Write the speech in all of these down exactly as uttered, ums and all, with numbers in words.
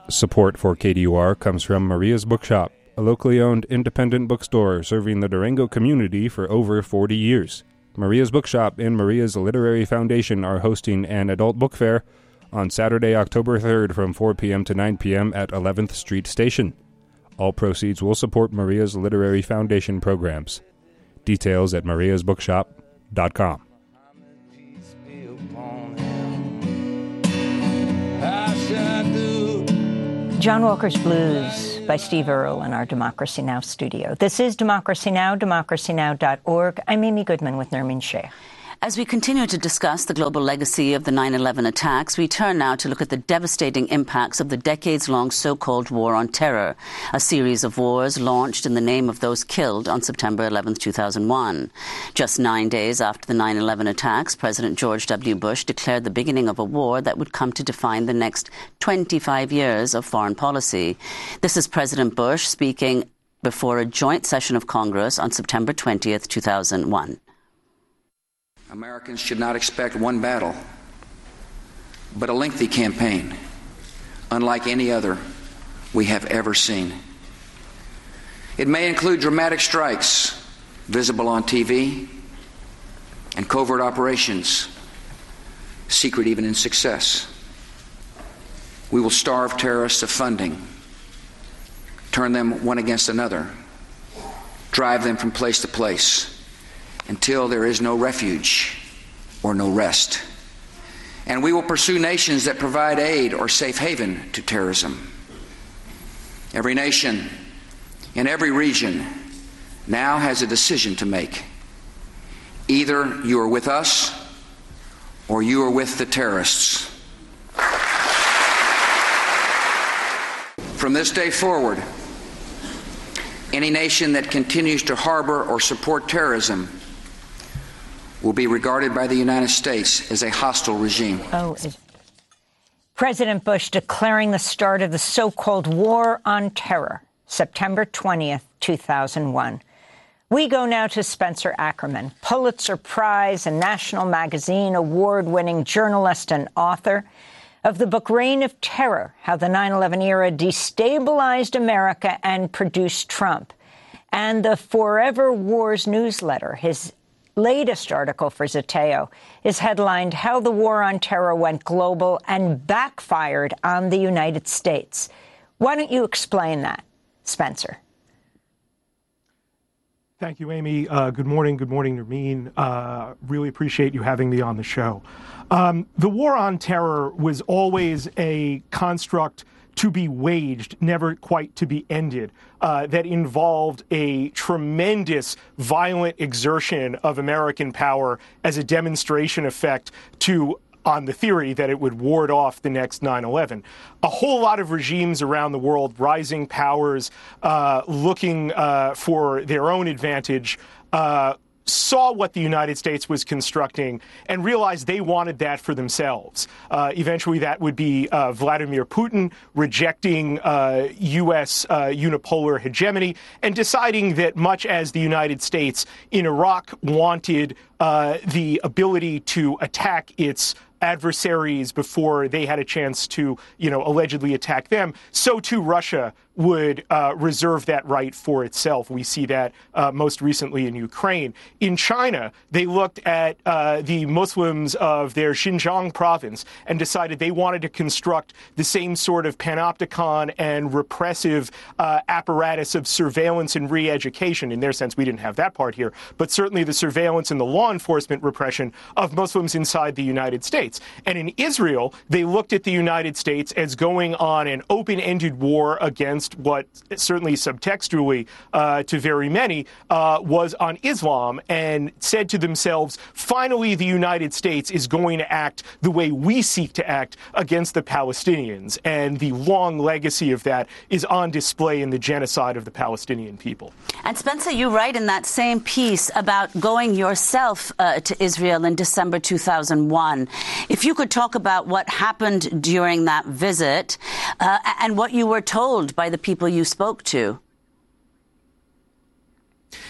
Support for K D U R comes from Maria's Bookshop, a locally owned independent bookstore serving the Durango community for over forty years. Maria's Bookshop and Maria's Literary Foundation are hosting an adult book fair on Saturday, October third from four p.m. to nine p.m. at eleventh Street Station. All proceeds will support Maria's Literary Foundation programs. Details at marias bookshop dot com. John Walker's Blues by Steve Earle in our Democracy Now! Studio. This is Democracy Now!, democracy now dot org. I'm Amy Goodman with Nermeen Sheikh. As we continue to discuss the global legacy of the nine eleven attacks, we turn now to look at the devastating impacts of the decades-long so-called War on Terror, a series of wars launched in the name of those killed on September eleventh, two thousand one. Just nine days after the nine eleven attacks, President George W. Bush declared the beginning of a war that would come to define the next twenty-five years of foreign policy. This is President Bush speaking before a joint session of Congress on September twentieth, two thousand one. Americans should not expect one battle, but a lengthy campaign, unlike any other we have ever seen. It may include dramatic strikes, visible on T V, and covert operations, secret even in success. We will starve terrorists of funding, turn them one against another, drive them from place to place, until there is no refuge or no rest. And we will pursue nations that provide aid or safe haven to terrorism. Every nation in every region now has a decision to make. Either you are with us or you are with the terrorists. From this day forward, any nation that continues to harbor or support terrorism will be regarded by the United States as a hostile regime. Oh, President Bush declaring the start of the so-called War on Terror, September twentieth, two thousand one. We go now to Spencer Ackerman, Pulitzer Prize and National Magazine award-winning journalist and author of the book Reign of Terror, How the nine eleven Era Destabilized America and Produced Trump, and the Forever Wars newsletter. His latest article for Zeteo is headlined How the War on Terror Went Global and Backfired on the United States. Why don't you explain that, Spencer? Thank you, Amy. Uh, good morning. Good morning, Nermeen. Uh, really appreciate you having me on the show. Um, the War on Terror was always a construct to be waged, never quite to be ended, uh, that involved a tremendous violent exertion of American power as a demonstration effect to, on the theory that it would ward off the next nine eleven. A whole lot of regimes around the world, rising powers, uh, looking uh, for their own advantage, uh, saw what the United States was constructing and realized they wanted that for themselves. Uh, eventually, that would be uh, Vladimir Putin rejecting uh, U S uh, unipolar hegemony and deciding that much as the United States in Iraq wanted uh, the ability to attack its adversaries before they had a chance to, you know, allegedly attack them, so too Russia would uh, reserve that right for itself. We see that uh, most recently in Ukraine. In China, they looked at uh, the Muslims of their Xinjiang province and decided they wanted to construct the same sort of panopticon and repressive uh, apparatus of surveillance and re-education. In their sense, we didn't have that part here, but certainly the surveillance and the law enforcement repression of Muslims inside the United States. And in Israel, they looked at the United States as going on an open-ended war against what certainly subtextually uh, to very many uh, was on Islam, and said to themselves, finally, the United States is going to act the way we seek to act against the Palestinians. And the long legacy of that is on display in the genocide of the Palestinian people. And Spencer, you write in that same piece about going yourself uh, to Israel in December two thousand one. If you could talk about what happened during that visit uh, and what you were told by the people you spoke to.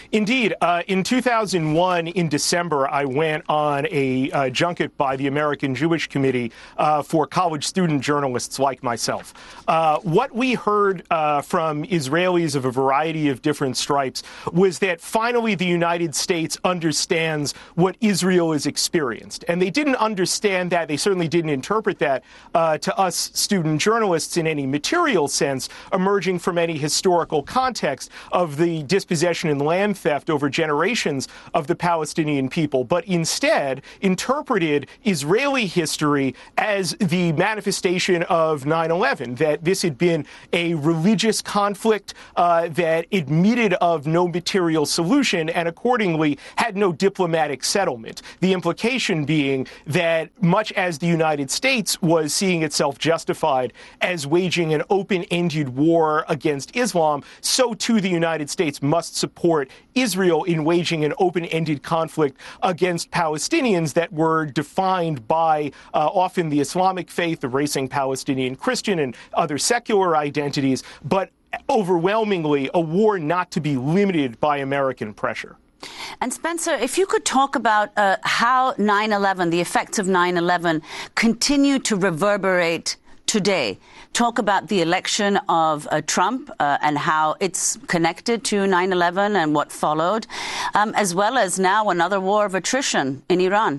Indeed. Uh, in two thousand one, in December, I went on a uh, junket by the American Jewish Committee uh, for college student journalists like myself. Uh, what we heard uh, from Israelis of a variety of different stripes was that finally the United States understands what Israel has experienced. And they didn't understand that. They certainly didn't interpret that uh, to us student journalists in any material sense, emerging from any historical context of the dispossession and land theft over generations of the Palestinian people, but instead interpreted Israeli history as the manifestation of nine eleven, that this had been a religious conflict uh, that admitted of no material solution and accordingly had no diplomatic settlement. The implication being that much as the United States was seeing itself justified as waging an open-ended war against Islam, so too the United States must support Israel in waging an open-ended conflict against Palestinians that were defined by uh, often the Islamic faith, the racing Palestinian Christian, and other secular identities, but overwhelmingly a war not to be limited by American pressure. And Spencer, if you could talk about uh, how nine eleven, the effects of nine eleven, continue to reverberate today. Talk about the election of uh, Trump uh, and how it's connected to nine eleven and what followed, um, as well as now another war of attrition in Iran.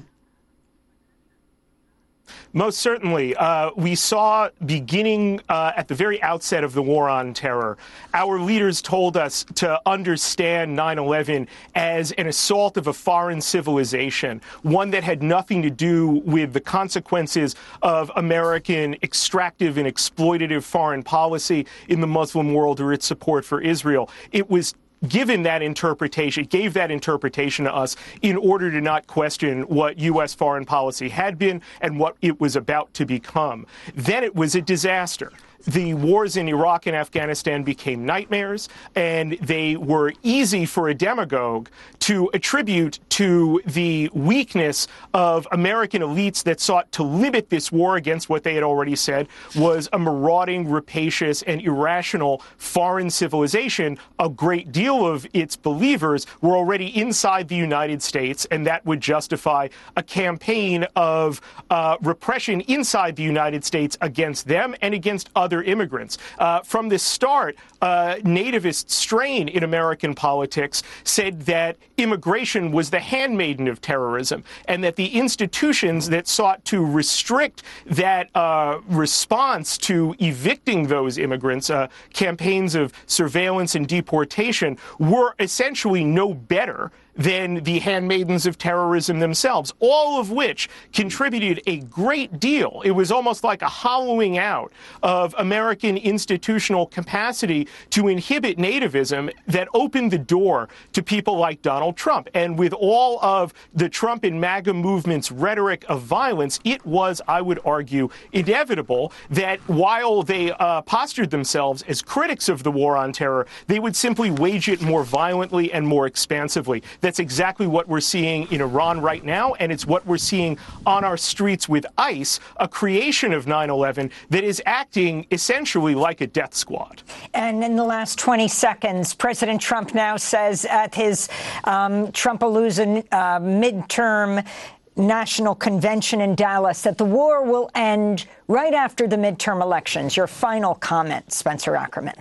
Most certainly. Uh, we saw beginning uh, at the very outset of the war on terror, our leaders told us to understand nine eleven as an assault of a foreign civilization, one that had nothing to do with the consequences of American extractive and exploitative foreign policy in the Muslim world or its support for Israel. It was given that interpretation, gave that interpretation to us in order to not question what U S foreign policy had been and what it was about to become. Then it was a disaster. The wars in Iraq and Afghanistan became nightmares, and they were easy for a demagogue to attribute to the weakness of American elites that sought to limit this war against what they had already said was a marauding, rapacious, and irrational foreign civilization. A great deal of its believers were already inside the United States, and that would justify a campaign of uh, repression inside the United States against them and against other immigrants. Uh, from the start, uh, nativist strain in American politics said that immigration was the handmaiden of terrorism, and that the institutions that sought to restrict that uh, response to evicting those immigrants, uh, campaigns of surveillance and deportation, were essentially no better than the handmaidens of terrorism themselves, all of which contributed a great deal. It was almost like a hollowing out of American institutional capacity to inhibit nativism that opened the door to people like Donald Trump. And with all of the Trump and MAGA movement's rhetoric of violence, it was, I would argue, inevitable that while they uh, postured themselves as critics of the war on terror, they would simply wage it more violently and more expansively. That's exactly what we're seeing in Iran right now, and it's what we're seeing on our streets with ICE, a creation of nine eleven that is acting essentially like a death squad. And in the last twenty seconds, President Trump now says at his um, Trumpalooza uh, midterm national convention in Dallas that the war will end right after the midterm elections. Your final comment, Spencer Ackerman.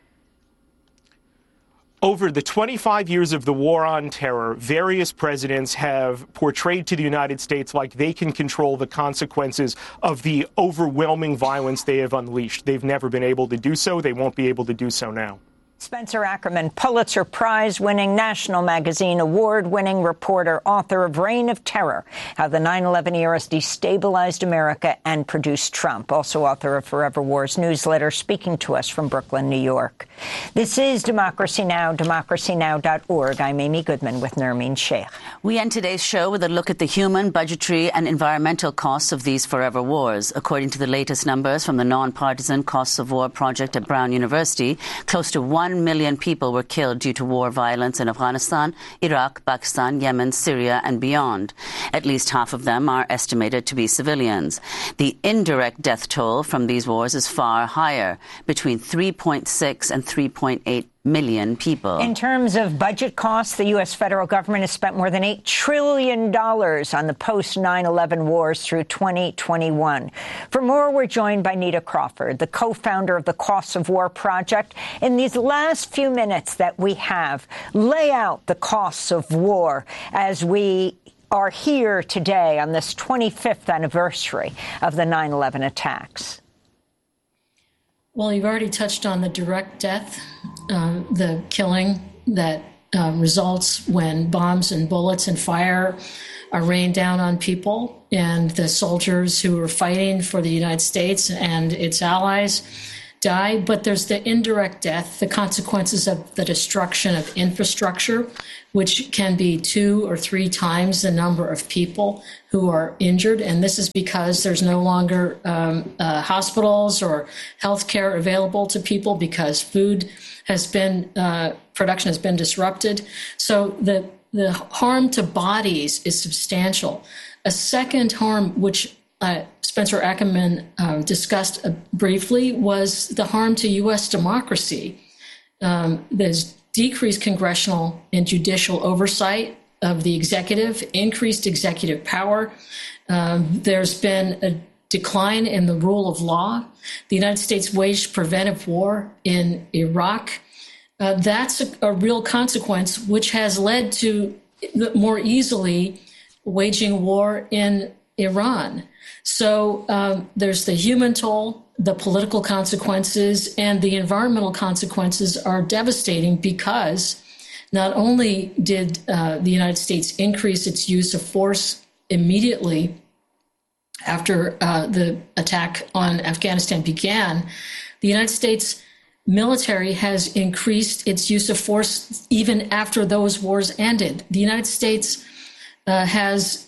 Over the twenty-five years of the war on terror, various presidents have portrayed to the United States like they can control the consequences of the overwhelming violence they have unleashed. They've never been able to do so. They won't be able to do so now. Spencer Ackerman, Pulitzer Prize-winning, National Magazine award-winning reporter, author of Reign of Terror, How the nine eleven Era Destabilized America and Produced Trump, also author of Forever Wars newsletter, speaking to us from Brooklyn, New York. This is Democracy Now!, democracy now dot org. I'm Amy Goodman with Nermeen Sheikh. We end today's show with a look at the human, budgetary and environmental costs of these forever wars. According to the latest numbers from the nonpartisan Costs of War project at Brown University, close to one million people were killed due to war violence in Afghanistan, Iraq, Pakistan, Yemen, Syria, and beyond. At least half of them are estimated to be civilians. The indirect death toll from these wars is far higher, between three point six and three point eight million people. In terms of budget costs, the U S federal government has spent more than eight trillion dollars on the post nine eleven wars through twenty twenty-one. For more, we're joined by Nita Crawford, the co-founder of the Costs of War Project. In these last few minutes that we have, lay out the costs of war as we are here today on this twenty-fifth anniversary of the nine eleven attacks. Well, you've already touched on the direct death, uh, the killing that uh, results when bombs and bullets and fire are rained down on people, and the soldiers who are fighting for the United States and its allies die. But there's the indirect death, the consequences of the destruction of infrastructure, which can be two or three times the number of people who are injured. And this is because there's no longer um, uh, hospitals or health care available to people because food has been, uh, production has been disrupted. So the, the harm to bodies is substantial. A second harm, which uh, Spencer Ackerman uh, discussed uh, briefly, was the harm to U S democracy. Um, there's decreased congressional and judicial oversight of the executive, increased executive power. Um, there's been a decline in the rule of law. The United States waged preventive war in Iraq. Uh, that's a, a real consequence, which has led to more easily waging war in Iran. So um, there's the human toll, the political consequences, and the environmental consequences are devastating because not only did uh, the United States increase its use of force immediately after uh, the attack on Afghanistan began, the United States military has increased its use of force even after those wars ended. The United States uh, has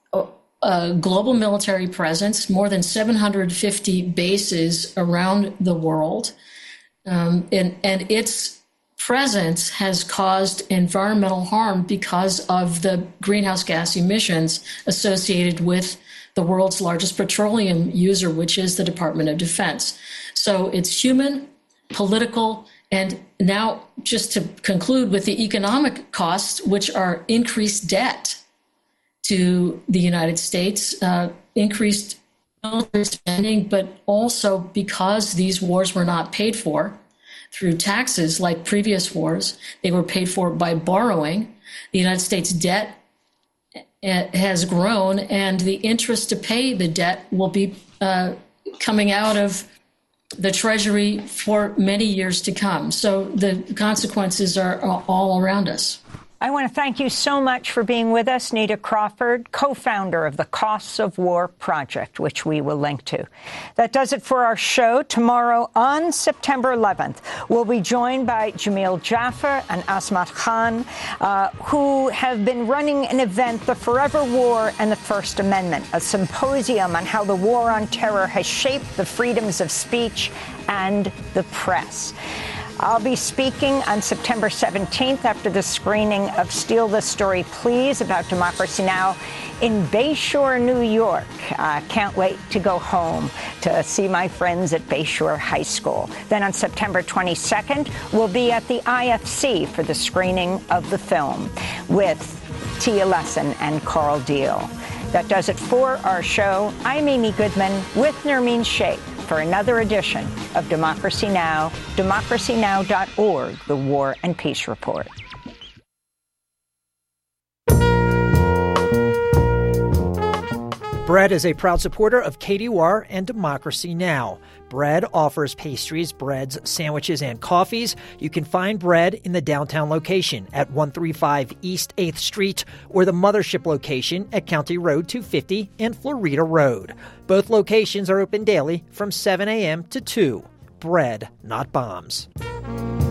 a global military presence, more than seven hundred fifty bases around the world. Um, and, and its presence has caused environmental harm because of the greenhouse gas emissions associated with the world's largest petroleum user, which is the Department of Defense. So it's human, political, and now just to conclude with the economic costs, which are increased debt to the United States, uh, increased military spending, but also because these wars were not paid for through taxes like previous wars, they were paid for by borrowing. The United States debt has grown, and the interest to pay the debt will be uh, coming out of the Treasury for many years to come. So the consequences are all around us. I want to thank you so much for being with us, Nita Crawford, co-founder of the Costs of War Project, which we will link to. That does it for our show. Tomorrow, on September eleventh, we'll be joined by Jamil Jaffer and Asmat Khan, uh, who have been running an event, The Forever War and the First Amendment, a symposium on how the war on terror has shaped the freedoms of speech and the press. I'll be speaking on September seventeenth after the screening of Steal the Story, Please, about Democracy Now! In Bayshore, New York. Uh, can't wait to go home to see my friends at Bayshore High School. Then on September twenty-second, we'll be at the I F C for the screening of the film with Tia Lesson and Carl Deal. That does it for our show. I'm Amy Goodman with Nermeen Sheikh for another edition of Democracy Now!, democracy now dot org, the War and Peace Report. Bread is a proud supporter of K D U R and Democracy Now! Bread offers pastries, breads, sandwiches, and coffees. You can find Bread in the downtown location at one thirty-five East eighth Street or the mothership location at County Road two fifty and Florida Road. Both locations are open daily from seven a.m. to two. Bread, not bombs.